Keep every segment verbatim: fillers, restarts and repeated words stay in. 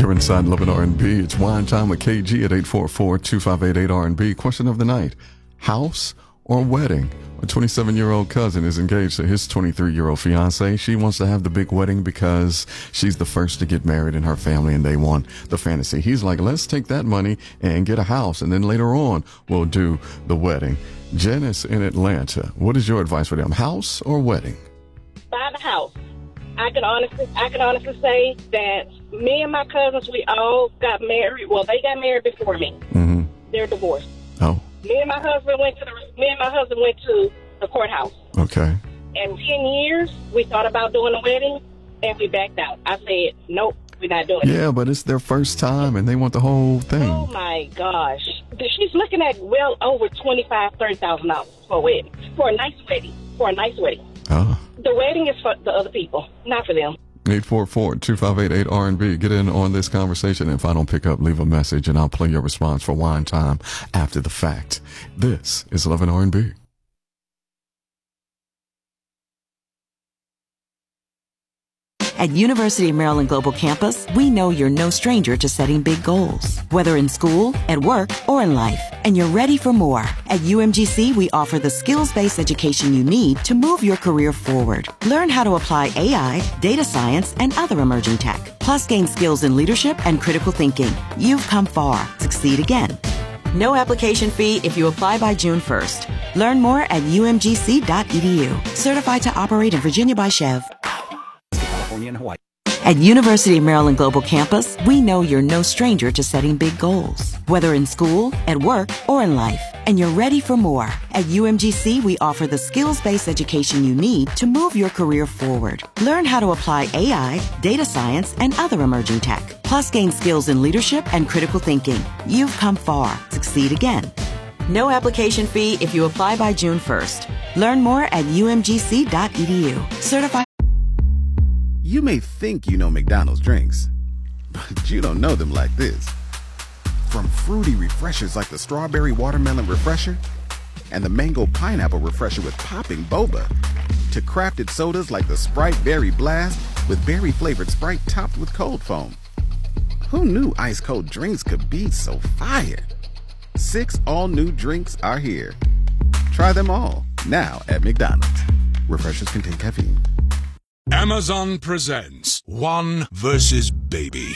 You're inside Love and R and B. It's Wine Time with K G at eight four four, two five eight, eight R and B. Question of the night: house or wedding? A twenty-seven-year-old cousin is engaged to his twenty-three-year-old fiance. She wants to have the big wedding because she's the first to get married in her family and they want the fantasy. He's like, let's take that money and get a house, and then later on we'll do the wedding. Janice in Atlanta, what is your advice for them? House or wedding? Buy the house. I can honestly, I can honestly say that me and my cousins, we all got married. Well, they got married before me. Mm-hmm. They're divorced. Oh. Me and my husband went to the. Me and my husband went to the courthouse. Okay. And ten years, we thought about doing a wedding, and we backed out. I said, nope, we're not doing it. Yeah, but it's their first time, and they want the whole thing. Oh my gosh, she's looking at well over twenty-five, thirty thousand dollars for a wedding, for a nice wedding, for a nice wedding. Oh. The wedding is for the other people, not for them. eight four four, two five eight, eight R and B. Get in on this conversation. If I don't pick up, leave a message, and I'll play your response for Wine Time after the fact. This is Love and R and B. At University of Maryland Global Campus, we know you're no stranger to setting big goals, whether in school, at work, or in life, and you're ready for more. At U M G C, we offer the skills-based education you need to move your career forward. Learn how to apply A I, data science, and other emerging tech, plus gain skills in leadership and critical thinking. You've come far. Succeed again. No application fee if you apply by June first. Learn more at U M G C dot E D U. Certified to operate in Virginia by Chev. And Hawaii. At University of Maryland Global Campus, we know you're no stranger to setting big goals, whether in school, at work, or in life, and you're ready for more. At U M G C, we offer the skills-based education you need to move your career forward. Learn how to apply A I, data science, and other emerging tech, plus gain skills in leadership and critical thinking. You've come far. Succeed again. No application fee if you apply by June first. Learn more at U M G C dot E D U. Certified. You may think you know McDonald's drinks, but you don't know them like this. From fruity refreshers like the Strawberry Watermelon Refresher and the Mango Pineapple Refresher with popping boba, to crafted sodas like the Sprite Berry Blast with berry-flavored Sprite topped with cold foam. Who knew ice-cold drinks could be so fire? Six all-new drinks are here. Try them all, now at McDonald's. Refreshers contain caffeine. Amazon presents One versus Baby.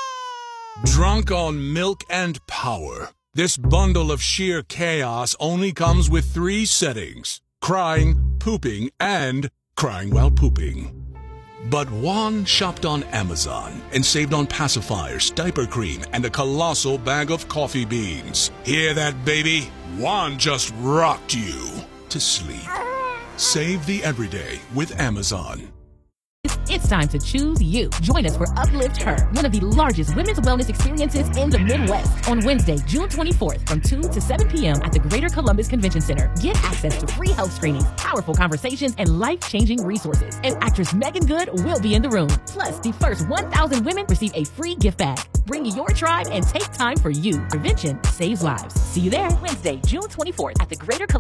Drunk on milk and power, this bundle of sheer chaos only comes with three settings: crying, pooping, and crying while pooping. But Juan shopped on Amazon and saved on pacifiers, diaper cream, and a colossal bag of coffee beans. Hear that, baby? Juan just rocked you to sleep. Save the everyday with Amazon. It's time to choose you. Join us for Uplift Her, one of the largest women's wellness experiences in the Midwest, on Wednesday, June twenty-fourth from two to seven p.m. at the Greater Columbus Convention Center. Get access to free health screenings, powerful conversations, and life-changing resources. And actress Megan Good will be in the room. Plus, the first one thousand women receive a free gift bag. Bring your tribe and take time for you. Prevention saves lives. See you there Wednesday, June twenty-fourth at the Greater Columbus